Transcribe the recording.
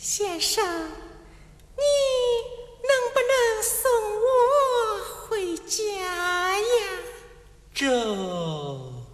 先生，你能不能送我回家呀？ 这。